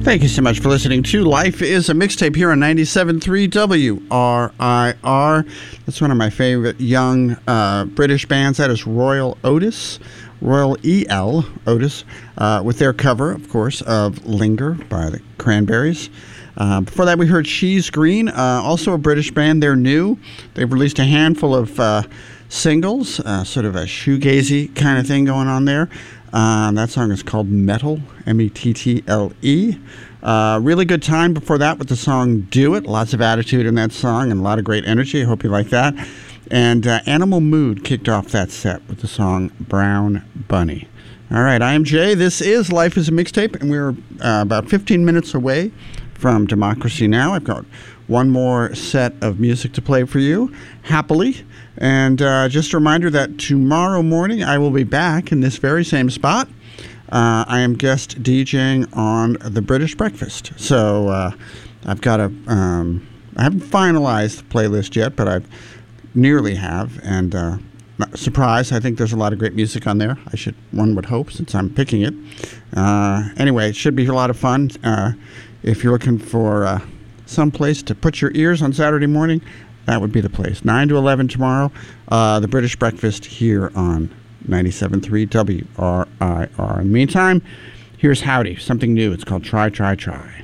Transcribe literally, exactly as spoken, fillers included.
Thank you so much for listening to Life is a Mixtape here on ninety-seven point three W R I R. That's one of my favorite young uh, British bands. That is Royal Otis, Royal E L Otis, uh, with their cover, of course, of Linger by the Cranberries. Uh, before that, we heard She's Green, uh, also a British band. They're new. They've released a handful of uh, singles, uh, sort of a shoegazy kind of thing going on there. Uh, that song is called Metal, M E T T L E. Uh, really good time before that with the song Do It. Lots of attitude in that song and a lot of great energy. I hope you like that. And uh, Animal Mood kicked off that set with the song Brown Bunny. All right, I am Jay. This is Life is a Mixtape, and we're uh, about fifteen minutes away from Democracy Now! I've got one more set of music to play for you, happily. And uh, just a reminder that tomorrow morning I will be back in this very same spot. Uh, I am guest DJing on the British Breakfast. So uh, I've got a, um, I haven't finalized the playlist yet, but I nearly have. And uh, surprise, I think there's a lot of great music on there. I should, one would hope, since I'm picking it. Uh, anyway, it should be a lot of fun. Uh, if you're looking for uh, some place to put your ears on Saturday morning, that would be the place. nine to eleven tomorrow, uh, the British Breakfast here on ninety-seven point three W R I R. In the meantime, here's Howdy, something new. It's called Try, Try, Try.